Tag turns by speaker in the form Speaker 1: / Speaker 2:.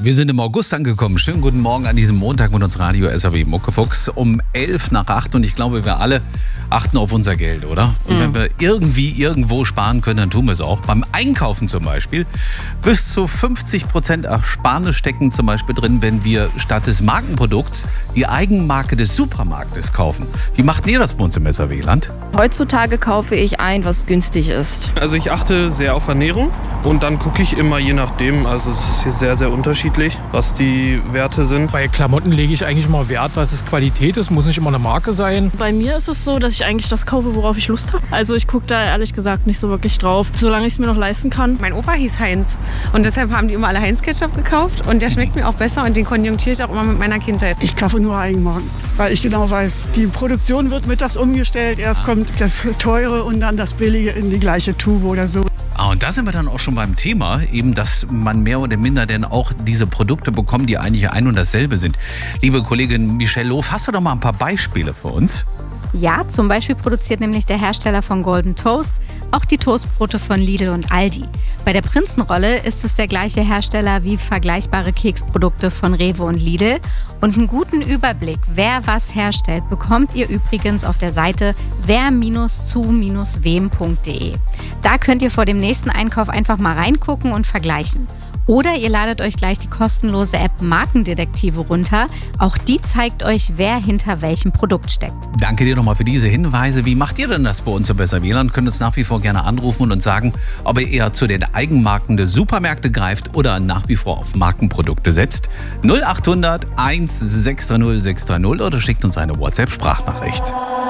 Speaker 1: Wir sind im August angekommen. Schönen guten Morgen an diesem Montag mit uns Radio SAW Muckefuchs um 7:11 und ich glaube, wir alle achten auf unser Geld, oder? Und wenn wir irgendwie irgendwo sparen können, dann tun wir es auch. Beim Einkaufen zum Beispiel. Bis zu 50% Ersparnis stecken zum Beispiel drin, wenn wir statt des Markenprodukts die Eigenmarke des Supermarktes kaufen. Wie macht ihr das bei uns im SAW-Land?
Speaker 2: Heutzutage kaufe ich ein, was günstig ist.
Speaker 3: Also ich achte sehr auf Ernährung und dann gucke ich immer je nachdem. Also es ist hier sehr, sehr unterschiedlich, was die Werte sind.
Speaker 4: Bei Klamotten lege ich eigentlich immer Wert, dass es Qualität ist, muss nicht immer eine Marke sein.
Speaker 5: Bei mir ist es so, dass ich eigentlich das kaufe, worauf ich Lust habe. Also ich gucke da ehrlich gesagt nicht so wirklich drauf, solange ich es mir noch leisten kann.
Speaker 6: Mein Opa hieß Heinz und deshalb haben die immer alle Heinz-Ketchup gekauft und der schmeckt mir auch besser und den konjunktiere ich auch immer mit meiner Kindheit.
Speaker 7: Ich kaufe nur Eigenmarken, weil ich genau weiß, die Produktion wird mittags umgestellt, erst kommt das Teure und dann das Billige in die gleiche Tube oder so.
Speaker 1: Und da sind wir dann auch schon beim Thema, eben, dass man mehr oder minder denn auch diese Produkte bekommt, die eigentlich ein und dasselbe sind. Liebe Kollegin Michelle Loof, hast du doch mal ein paar Beispiele für uns?
Speaker 8: Ja, zum Beispiel produziert nämlich der Hersteller von Golden Toast auch die Toastbrote von Lidl und Aldi. Bei der Prinzenrolle ist es der gleiche Hersteller wie vergleichbare Keksprodukte von Rewe und Lidl. Und einen guten Überblick, wer was herstellt, bekommt ihr übrigens auf der Seite wer-zu-wem.de. Da könnt ihr vor dem nächsten Einkauf einfach mal reingucken und vergleichen. Oder ihr ladet euch gleich die kostenlose App Markendetektive runter. Auch die zeigt euch, wer hinter welchem Produkt steckt.
Speaker 1: Danke dir nochmal für diese Hinweise. Wie macht ihr denn das bei uns im SAW-Land? Könnt uns nach wie vor gerne anrufen und uns sagen, ob ihr eher zu den Eigenmarken der Supermärkte greift oder nach wie vor auf Markenprodukte setzt. 0800 1630 630 oder schickt uns eine WhatsApp-Sprachnachricht.